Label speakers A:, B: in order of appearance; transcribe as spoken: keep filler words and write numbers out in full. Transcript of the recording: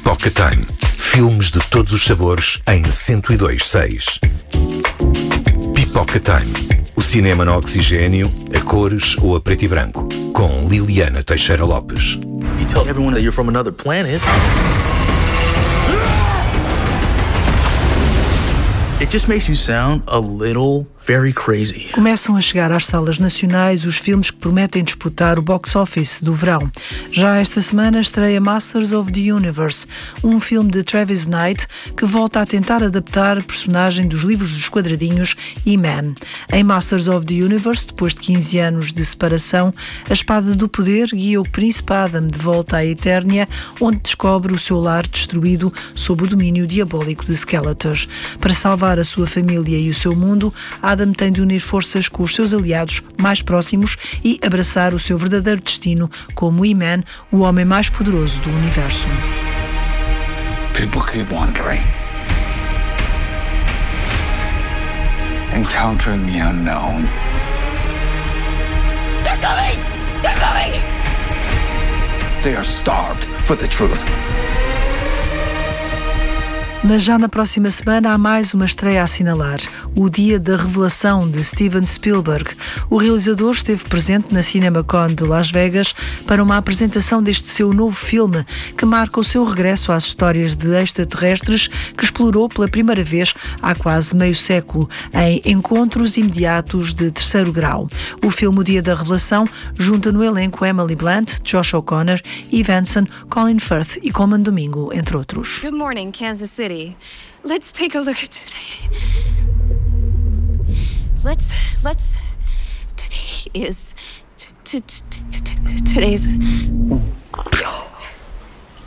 A: Pipoca Time. Filmes de todos os sabores em cento e dois seis. Pipoca Time. O cinema no oxigênio, a cores ou a preto e branco. Com Liliana Teixeira Lopes.
B: You tell everyone that you're from another planet. It just makes you sound a little very crazy.
C: Começam a chegar às salas nacionais os filmes que prometem disputar o box office do verão. Já esta semana estreia Masters of the Universe, um filme de Travis Knight que volta a tentar adaptar a personagem dos livros dos quadradinhos He-Man. Em Masters of the Universe, depois de quinze anos de separação, a espada do poder guia o príncipe Adam de volta à Eternia, onde descobre o seu lar destruído sob o domínio diabólico de Skeletor. Para salvar a sua família e o seu mundo, Adam tem de unir forças com os seus aliados mais próximos e abraçar o seu verdadeiro destino como He-Man, o homem mais poderoso do universo.
D: People keep wondering, encountering the unknown. They're coming! They're coming! They are starved for the truth.
C: Mas já na próxima semana há mais uma estreia a assinalar, o Dia da Revelação de Steven Spielberg. O realizador esteve presente na CinemaCon de Las Vegas para uma apresentação deste seu novo filme, que marca o seu regresso às histórias de extraterrestres que explorou pela primeira vez há quase meio século, em Encontros Imediatos de Terceiro Grau. O filme O Dia da Revelação junta no elenco Emily Blunt, Josh O'Connor, Eve Anson, Colin Firth e Colman Domingo, entre outros.
E: Good morning, Kansas City. Let's take a look at today. Let's, let's, today is, t- t- t- t- today's...